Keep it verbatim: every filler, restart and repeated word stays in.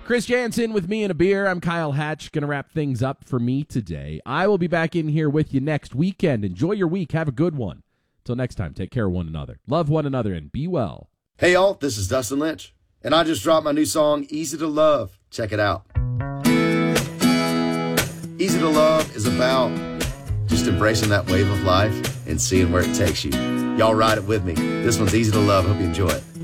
Chris Jansen with me and a beer. I'm Kyle Hatch. Going to wrap things up for me today. I will be back in here with you next weekend. Enjoy your week. Have a good one. Until next time, take care of one another. Love one another and be well. Hey, y'all. This is Dustin Lynch. And I just dropped my new song, Easy to Love. Check it out. Easy to Love is about just embracing that wave of life and seeing where it takes you. Y'all ride it with me. This one's Easy to Love. Hope you enjoy it.